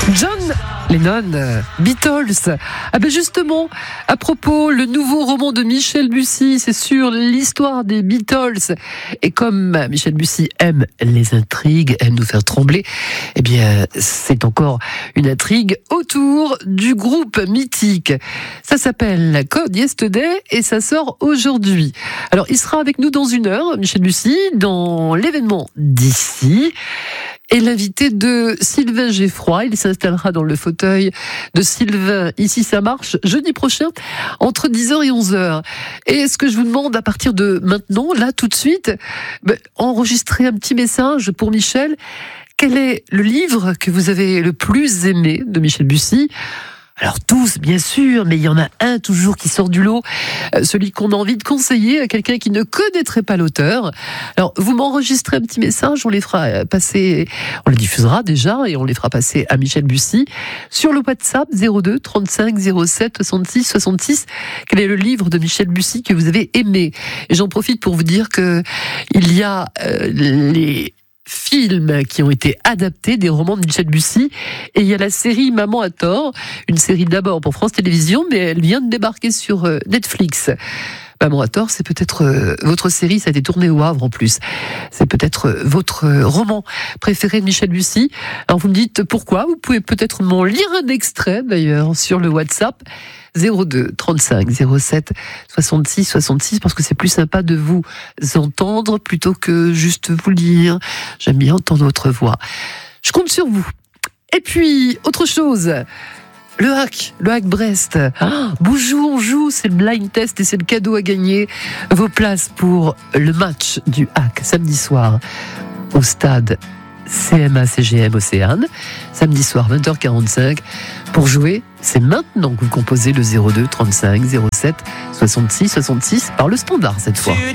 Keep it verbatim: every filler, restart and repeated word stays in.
John Lennon, Beatles. Ah ben justement, à propos, le nouveau roman de Michel Bussy, c'est sur l'histoire des Beatles. Et comme Michel Bussy aime les intrigues, aime nous faire trembler, eh bien, c'est encore une intrigue autour du groupe mythique. Ça s'appelle Code Yesterday et ça sort aujourd'hui. Alors, il sera avec nous dans une heure, Michel Bussy, dans l'événement d'ici. Et l'invité de Sylvain Geffroy, il s'installera dans le fauteuil de Sylvain, ici ça marche, jeudi prochain, entre dix heures et onze heures. Et ce que je vous demande à partir de maintenant, là tout de suite, ben, enregistrer un petit message pour Michel. Quel est le livre que vous avez le plus aimé de Michel Bussy ? Alors tous, bien sûr, mais il y en a un toujours qui sort du lot, celui qu'on a envie de conseiller à quelqu'un qui ne connaîtrait pas l'auteur. Alors, vous m'enregistrez un petit message, on les fera passer, on les diffusera déjà, et on les fera passer à Michel Bussy, sur le WhatsApp zéro deux trente-cinq zéro sept soixante-six soixante-six. Quel est le livre de Michel Bussy que vous avez aimé ? Et j'en profite pour vous dire que il y a euh, les films qui ont été adaptés des romans de Michel Bussy, et il y a la série Maman a tort, une série d'abord pour France Télévisions, mais elle vient de débarquer sur Netflix. Maman a tort, c'est peut-être euh, votre série, ça a été tourné au Havre en plus. C'est peut-être euh, votre euh, roman préféré de Michel Bussy. Alors vous me dites pourquoi, vous pouvez peut-être m'en lire un extrait d'ailleurs sur le WhatsApp zéro deux trente-cinq zéro sept soixante-six soixante-six, parce que c'est plus sympa de vous entendre plutôt que juste vous lire. J'aime bien entendre votre voix. Je compte sur vous. Et puis, autre chose, le hack, le hack Brest. Ah, bonjour, on joue, c'est le blind test et c'est le cadeau à gagner. Vos places pour le match du hack samedi soir au stade C M A C G M Océane, samedi soir vingt heures quarante-cinq. Pour jouer, c'est maintenant que vous composez le zéro deux trente-cinq zéro sept soixante-six soixante-six par le standard cette fois.